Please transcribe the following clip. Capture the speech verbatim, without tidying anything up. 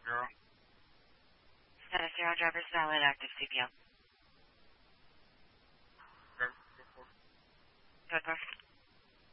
zero. Status zero, driver's valid, active C P O. Driver, Code four.